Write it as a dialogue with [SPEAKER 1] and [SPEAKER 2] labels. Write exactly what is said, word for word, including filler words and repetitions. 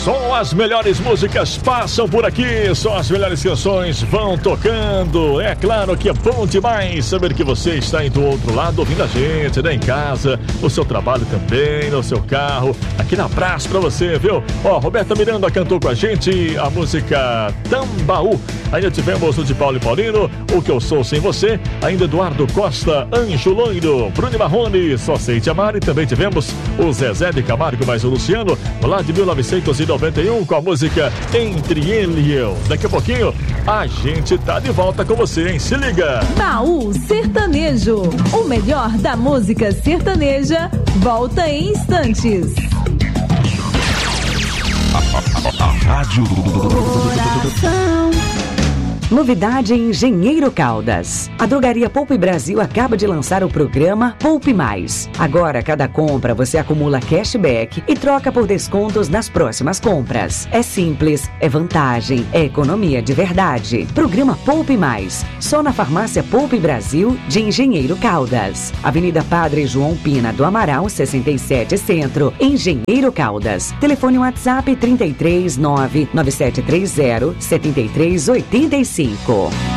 [SPEAKER 1] Só as melhores músicas passam por aqui, só as melhores canções vão tocando. É claro que é bom demais saber que você está aí do outro lado ouvindo a gente, né? Em casa, no seu trabalho também, no seu carro, aqui na praça pra você, viu? Ó, Roberta Miranda cantou com a gente a música Tambaú. Ainda tivemos o de Paulo e Paulino, O Que Eu Sou Sem Você. Ainda Eduardo Costa, Anjo Loiro, Bruno Marrone, Só Sei Te Amar. E também tivemos o Zezé de Camargo mais o Luciano, lá de mil novecentos e noventa e um, com a música Entre Ele e Eu. Daqui a pouquinho a gente tá de volta com você, hein? Se liga!
[SPEAKER 2] Baú Sertanejo, o melhor da música sertaneja, volta em instantes.
[SPEAKER 3] Rádio
[SPEAKER 2] Coração.
[SPEAKER 4] Novidade em Engenheiro Caldas. A Drogaria Poupe Brasil acaba de lançar o programa Poupe Mais. Agora, cada compra você acumula cashback e troca por descontos nas próximas compras. É simples, é vantagem, é economia de verdade. Programa Poupe Mais. Só na Farmácia Poupe Brasil de Engenheiro Caldas. Avenida Padre João Pina do Amaral, sessenta e sete Centro, Engenheiro Caldas. Telefone WhatsApp trinta e três, nove nove sete três zero, setenta e três oitenta e cinco.